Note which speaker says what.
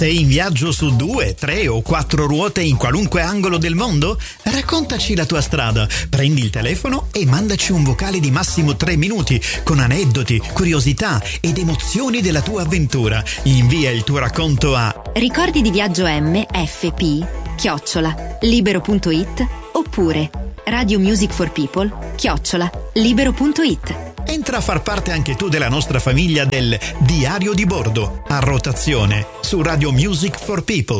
Speaker 1: Sei in viaggio su 2, 3 o 4 ruote in qualunque angolo del mondo? Raccontaci la tua strada, prendi il telefono e mandaci un vocale di massimo 3 minuti con aneddoti, curiosità ed emozioni della tua avventura. Invia il tuo racconto a
Speaker 2: ricordi di viaggio mfp@libero.it oppure Radio Music for People @libero.it.
Speaker 1: Entra a far parte anche tu della nostra famiglia del Diario di Bordo, a rotazione, su Radio Music for People.